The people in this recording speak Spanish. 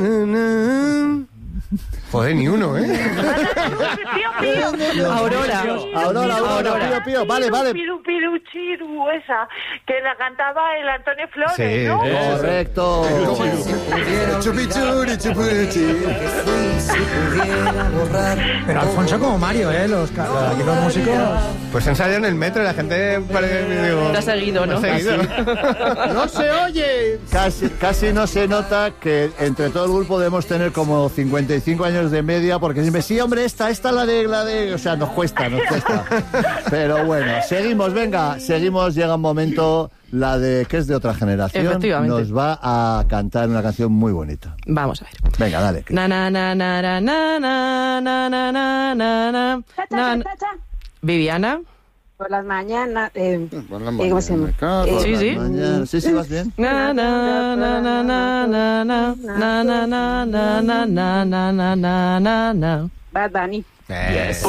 Joder, ni uno, ¿eh? Aurora. Pío. Vale. Piru, chiru, esa, que la cantaba el Antonio Flores, Sí, ¿no? Correcto. Chupichuri, chupichi. Pero Alfonso como Mario, los músicos. Pues ensayan en el metro y la gente parece que digo... Lo ha seguido, ¿no? ¡No se oye! Casi no se nota que entre todo el grupo debemos tener como 55 años de media, porque siempre, sí, hombre, esta la de... O sea, nos cuesta. Pero bueno, seguimos, llega un momento, la de que es de otra generación. Efectivamente. Nos va a cantar una canción muy bonita. Vamos a ver. Venga, dale. Na na na na na na na na na na na na. Viviana. Por las mañanas. ¿Cómo se llama? Sí. Sí, vas bien. Na na na na na na na na na na na na na na na na. Bad Bunny. Yes.